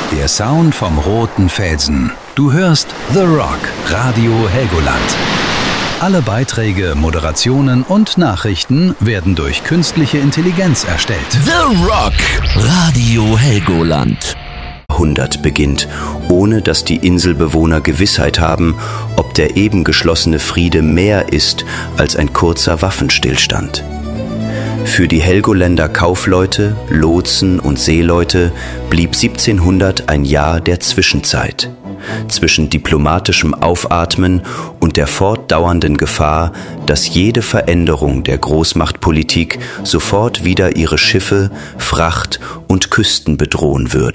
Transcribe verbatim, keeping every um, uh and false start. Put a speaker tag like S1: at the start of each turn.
S1: Der Sound vom roten Felsen. Du hörst The Rock, Radio Helgoland. Alle Beiträge, Moderationen und Nachrichten werden durch künstliche Intelligenz erstellt.
S2: The Rock, Radio Helgoland.
S3: Jahrhundert beginnt, ohne dass die Inselbewohner Gewissheit haben, ob der eben geschlossene Friede mehr ist als ein kurzer Waffenstillstand. Für die Helgoländer Kaufleute, Lotsen und Seeleute blieb siebzehnhundert ein Jahr der Zwischenzeit. Zwischen diplomatischem Aufatmen und der fortdauernden Gefahr, dass jede Veränderung der Großmachtpolitik sofort wieder ihre Schiffe, Fracht und Küsten bedrohen würde.